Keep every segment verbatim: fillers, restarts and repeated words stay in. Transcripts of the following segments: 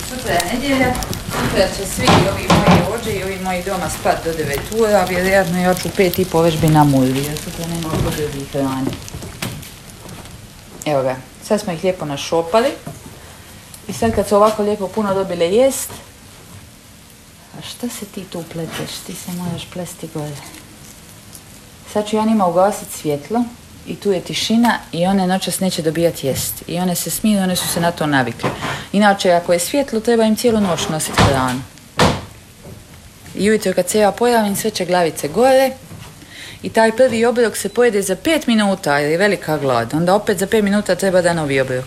Sutra je nedjelja, sutra će svi ovi moji ođe i ovi moji doma spat do devet ura, vjerojatno ja ću u pet i po već bi namurili, jer sutra nema odredi hrane. Evo ga, sad smo ih lijepo našopali i sad kad su ovako lijepo puno dobile jest, a šta se ti tu pleteš, ti se moraš plesti gore. Sad ću ja njima ugasiti svjetlo i tu je tišina i one noćas neće dobijati jest. I one se smiju, one su se na to navikle. Inače, ako je svjetlo, treba im cijelu noć nositi hranu. I ujutro kad se ja pojavim, sve će glavice gore i taj prvi obrok se pojede za pet minuta jer je velika glad. Onda opet za pet minuta treba da novi obrok.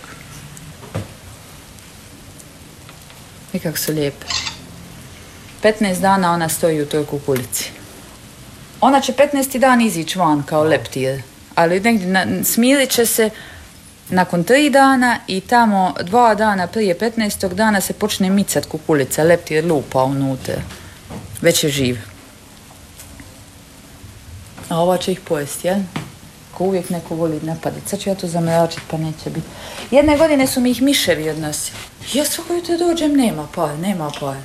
I kako su lijepe. petnaest dana ona stoji u toj kukulici. Ona će petnaesti dan izići van kao leptir, ali negdje na, smirit će se nakon tri dana i tamo dva dana prije petnaestog dana se počne micat kukulica, leptir lupa unutra. Već je živ. A ova će ih pojesti, jel? Ko uvijek neko voli napadati. Sad ću ja to zamračiti pa neće biti. Jedne godine su mi ih miševi odnosili. Ja svako jutro dođem, nema par, nema par.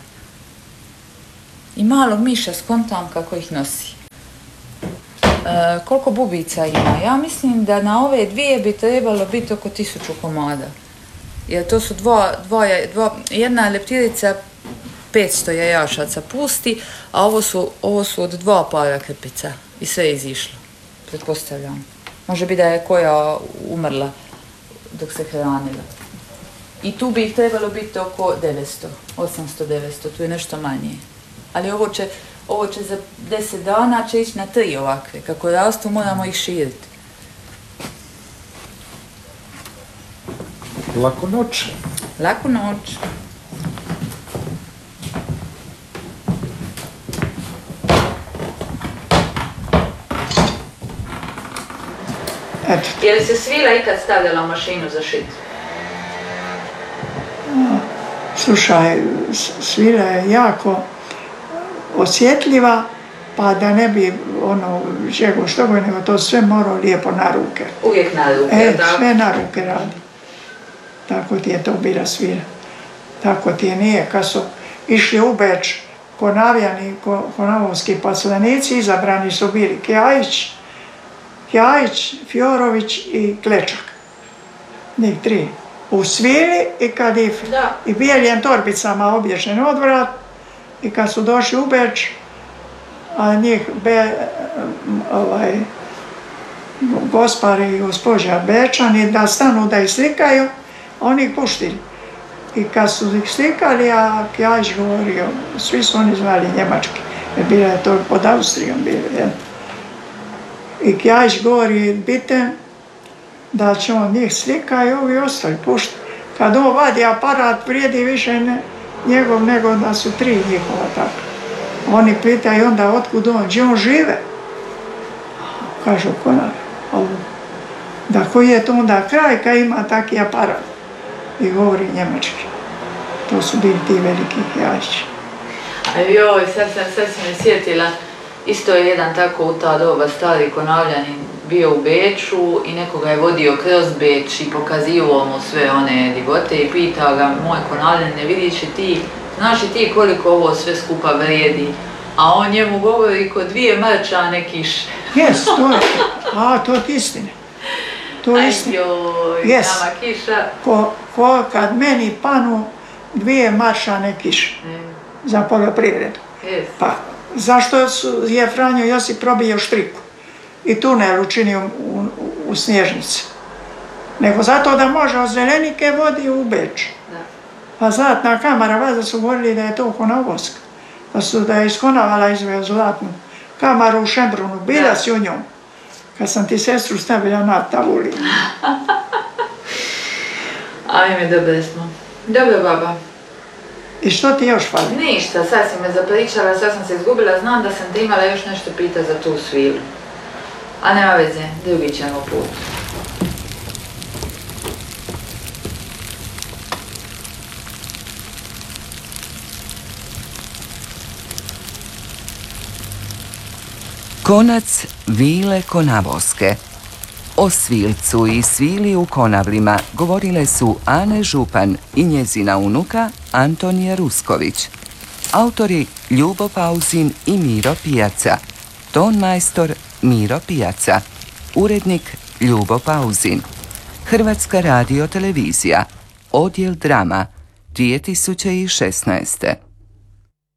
I malog miša skontam kako ih nosi. E, koliko bubica ima? Ja mislim da na ove dvije bi trebalo biti oko tisuću komada. Jer to su dva, dva, dva jedna leptirica petsto jajašaca pusti, a ovo su, ovo su od dva para krpica. I sve je izišlo, pretpostavljam. Može biti da je koja umrla dok se hranila. I tu bi ih trebalo biti oko devetsto, osamsto devetsto, tu je nešto manje. Ali ovo će, ovo će za deset dana će ići na tri ovakve. Kako rastu moramo ih širiti. Laku noć. Laku noć. Eto. Je li se svila ikad stavljala u mašinu za šit? Slušaj, svila je jako osjetljiva, pa da ne bi ono čego što god, nego to sve mora lijepo na ruke. Uvijek na ruke, e, da? Sve na ruke radi. Tako ti je to bila svila. Tako ti je nije. Kad su išli u Beč Konavjani, konavovski poslanici, izabrani su bili Kjajić, Kjajić, Fjorović i Klečak. Njih tri. U svili i kadif. I bijeljen torbicama obješen odvrat. I kad su došli u Beč, a njih be, ovaj, gospari i gospođa Bečani da stanu da ih slikaju, oni ih puštili. I kad su ih slikali, a Kjajić govorio, svi su oni zvali njemački, jer bila je to pod Austrijom bilo, jel? I Kjajić govori, bite, da će on njih slika i ovi ostali pušti. Kad on vadi aparat, vrijedi više ne, njegov nego da su tri njihova tako. Oni pitaju onda otkud on, gdje on žive? Kažu, Konar, da koji je to onda kraj kad ima taki aparat? I govori njemački. To su bili ti veliki Kjajići. A joj, sad sam, sad sam me sjetila, isto je jedan tako u ta doba stari Konavljanin bio u Beču i nekoga je vodio kroz Beč i pokazivao mu sve one divote i pitao ga, moj Konavljan, ne vidiš ti, znaš li ti koliko ovo sve skupa vrijedi? A on njemu govori ko dvije mrčane kiše. Jes, to je, a to je istine. To je istine. Ajoj, yes. Nama kiša. Ko, ko kad meni panu dvije maršane kiše mm. za poljoprivredu. Yes. Pa, zašto su, je Franjo Josip probio štriku i tunel učinio u, u, u Snježnici? Nego zato da može od Zelenike vodi u Beč. Da. Pa zlatna kamara, valjda su govorili da je to Konavovska. Da su da je iz Konavala izveo zlatnu kamaru u Šembrunu. Bila si u njom. Kad sam ti sestru stavila na tavuli. Ajme, dobre smo. Dobro, baba. I što ti još fali? Ništa, sad si me zapričala, sad sam se izgubila, znam da sam te imala još nešto pita za tu svilu. A nema veze, drugi ćemo put. Konac Vile Konavoske. O svilcu i svili u Konavlima govorile su Ane Župan i njezina unuka Antonija Rusković. Autori Ljubo Pauzin i Miro Pijaca. Ton majstor Miro Pijaca. Urednik Ljubo Pauzin. Hrvatska radiotelevizija. Odjel drama. dvije tisuće šesnaeste.